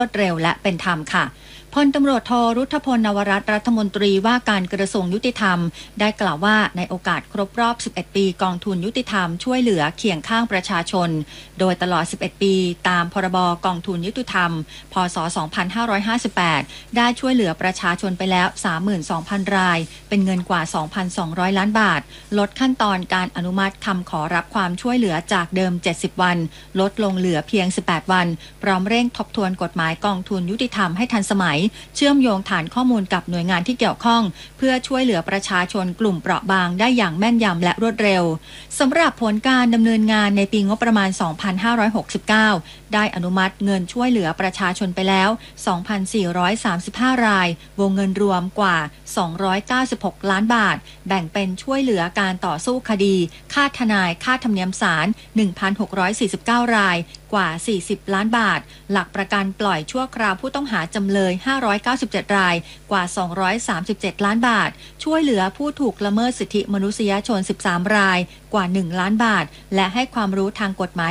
รวดเร็วและเป็นธรรมค่ะพลตำรวจโทรุทธพล นวรัตน์รัฐมนตรีว่าการกระทรวงยุติธรรมได้กล่าวว่าในโอกาสครบรอบ 11 ปีกองทุนยุติธรรมช่วยเหลือเคียงข้างประชาชนโดยตลอด 11 ปีตามพรบกองทุนยุติธรรมพ.ศ. 2558ได้ช่วยเหลือประชาชนไปแล้ว 32,000 รายเป็นเงินกว่า 2,200 ล้านบาทลดขั้นตอนการอนุมัติคำขอรับความช่วยเหลือจากเดิม 70 วันลดลงเหลือเพียง 18 วันพร้อมเร่งทบทวนกฎหมายกองทุนยุติธรรมให้ทันสมัยเชื่อมโยงฐานข้อมูลกับหน่วยงานที่เกี่ยวข้องเพื่อช่วยเหลือประชาชนกลุ่มเปราะบางได้อย่างแม่นยำและรวดเร็วสำหรับผลการดำเนินงานในปีงบประมาณ 2569 ได้อนุมัติเงินช่วยเหลือประชาชนไปแล้ว 2,435 รายวงเงินรวมกว่า 296 ล้านบาทแบ่งเป็นช่วยเหลือการต่อสู้คดีค่าทนายค่าธรรมเนียมศาล 1,649 รายกว่า 40 ล้านบาทหลักประกันปล่อยชั่วคราวผู้ต้องหาจำเลย 597 รายกว่า 237 ล้านบาทช่วยเหลือผู้ถูกละเมิดสิทธิมนุษยชน 13 รายกว่า 1 ล้านบาทและให้ความรู้ทางกฎหมาย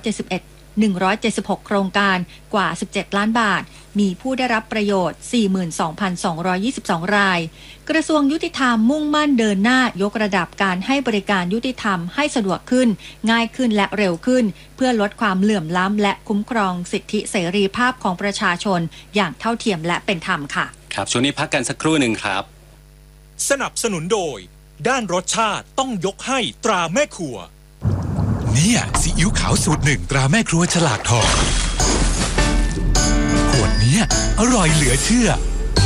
176 โครงการกว่า 17 ล้านบาทมีผู้ได้รับประโยชน์ 42,222 รายกระทรวงยุติธรรมมุ่งมั่นเดินหน้ายกระดับการให้บริการยุติธรรมให้สะดวกขึ้นง่ายขึ้นและเร็วขึ้นเพื่อลดความเหลื่อมล้ำและคุ้มครองสิทธิเสรีภาพของประชาชนอย่างเท่าเทียมและเป็นธรรมค่ะครับช่วงนี้พักกันสักครู่หนึ่งครับสนับสนุนโดยด้านรสชาติต้องยกให้ตราแม่ครัวเนี่ยซีอิ๊วขาวสูตร 1ตราแม่ครัวฉลากทองขวดนี้อร่อยเหลือเชื่อ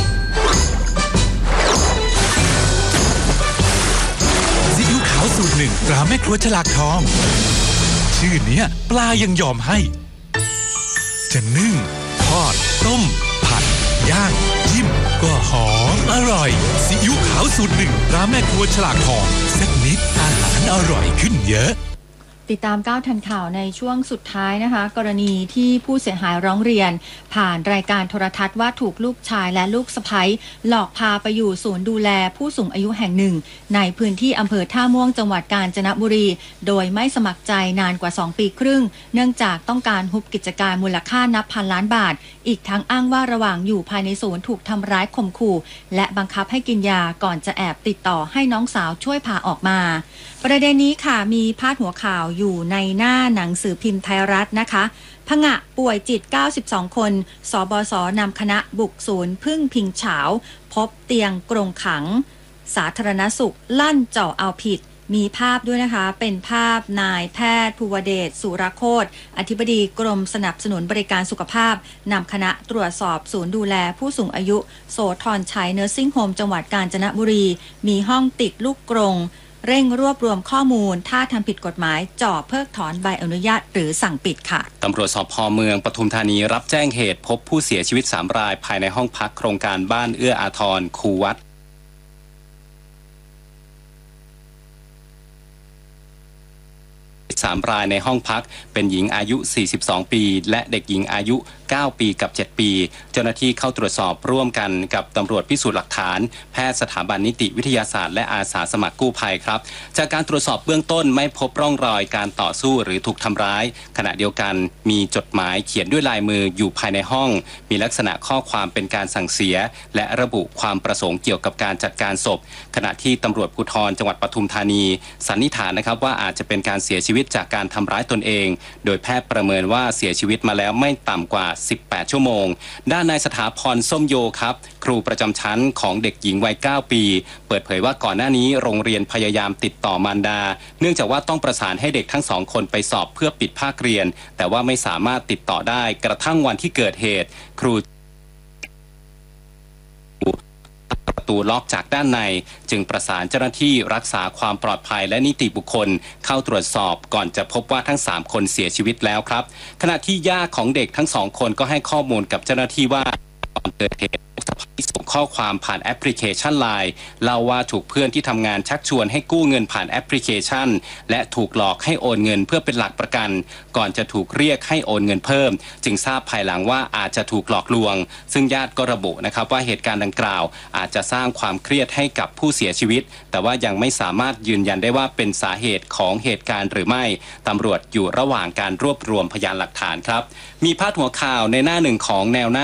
ซีอิ๊วขาวสูตร 1ตราแม่ครัวฉลากทองชื่อเนี้ยปลายังยอมให้จะนึ่งทอดต้มผัดย่างจิ้มก็หอมอร่อยซีอิ๊วขาวสูตร 1ตราแม่ครัวฉลากทองสักนิดอาหารอร่อยขึ้นเยอะติดตามก้าวทันข่าวในช่วงสุดท้ายนะคะกรณีที่ผู้เสียหายร้องเรียนผ่านรายการโทรทัศน์ว่าถูกลูกชายและลูกสะใภ้หลอกพาไปอยู่ศูนย์ดูแลผู้สูงอายุแห่งหนึ่งในพื้นที่อำเภอท่าม่วงจังหวัดกาญจนบุรีโดยไม่สมัครใจนานกว่า2 ปีครึ่งเนื่องจากต้องการฮุบกิจการมูลค่านับพันล้านบาทอีกทั้งอ้างว่าระหว่างอยู่ภายในศูนย์ถูกทำร้ายข่มขู่และบังคับให้กินยาก่อนจะแอบติดต่อให้น้องสาวช่วยพาออกมาประเด็นนี้ค่ะมีพาดหัวข่าวอยู่ในหน้าหนังสือพิมพ์ไทยรัฐนะคะผงะป่วยจิต92คนสบศนำคณะบุกศูนย์พึ่งพิงเฉาพบเตียงกรงขังสาธารณสุขลั่นเจาะเอาผิดมีภาพด้วยนะคะเป็นภาพนายแพทย์ภูวเดชสุรโคตรอธิบดีกรมสนับสนุนบริการสุขภาพนำคณะตรวจสอบศูนย์ดูแลผู้สูงอายุโสธรชัยเนอร์ซิ่งโฮมจังหวัดกาญจนบุรีมีห้องติดลูกกรงเร่งรวบรวมข้อมูลถ้าทำผิดกฎหมายจ่อเพิกถอนใบอนุญาตหรือสั่งปิดค่ะตำรวจสภ.เมืองปทุมธานีรับแจ้งเหตุพบผู้เสียชีวิต3 รายภายในห้องพักโครงการบ้านเอื้ออาทรคูวัด3 รายในห้องพักเป็นหญิงอายุ 42 ปีและเด็กหญิงอายุ 9 ปีกับ 7 ปีเจ้าหน้าที่เข้าตรวจสอบร่วมกันกับตำรวจพิสูจน์หลักฐานแพทย์สถาบันนิติวิทยาศาสตร์และอาสาสมัครกู้ภัยครับจากการตรวจสอบเบื้องต้นไม่พบร่องรอยการต่อสู้หรือถูกทำร้ายขณะเดียวกันมีจดหมายเขียนด้วยลายมืออยู่ภายในห้องมีลักษณะข้อความเป็นการสั่งเสียและระบุความประสงค์เกี่ยวกับการจัดการศพขณะที่ตำรวจภูธรจังหวัดปทุมธานีสันนิษฐานนะครับว่าอาจจะเป็นการเสียชีวิตจากการทำร้ายตนเองโดยแพทย์ประเมินว่าเสียชีวิตมาแล้วไม่ต่ำกว่า18 ชั่วโมงด้านนายสถาพรส้มโยครับครูประจำชั้นของเด็กหญิงวัย 9 ปีเปิดเผยว่าก่อนหน้านี้โรงเรียนพยายามติดต่อมารดาเนื่องจากว่าต้องประสานให้เด็กทั้ง2 คนไปสอบเพื่อปิดภาคเรียนแต่ว่าไม่สามารถติดต่อได้กระทั่งวันที่เกิดเหตุครูประตูล็อกจากด้านในจึงประสานเจ้าหน้าที่รักษาความปลอดภัยและนิติบุคคลเข้าตรวจสอบก่อนจะพบว่าทั้ง3 คนเสียชีวิตแล้วครับขณะที่ย่าของเด็กทั้ง2 คนก็ให้ข้อมูลกับเจ้าหน้าที่ว่าก่อนเกิดเหตุส่งข้อความผ่านแอปพลิเคชัน LINE เล่าว่าถูกเพื่อนที่ทำงานชักชวนให้กู้เงินผ่านแอปพลิเคชันและถูกหลอกให้โอนเงินเพื่อเป็นหลักประกันก่อนจะถูกเรียกให้โอนเงินเพิ่มจึงทราบภายหลังว่าอาจจะถูกหลอกลวงซึ่งญาติก็ระบุนะครับว่าเหตุการณ์ดังกล่าวอาจจะสร้างความเครียดให้กับผู้เสียชีวิตแต่ว่ายังไม่สามารถยืนยันได้ว่าเป็นสาเหตุของเหตุการณ์หรือไม่ตำรวจอยู่ระหว่างการรวบรวมพยานหลักฐานครับมีพาดหัวข่าวในหน้าหนึ่งของแนวหน้า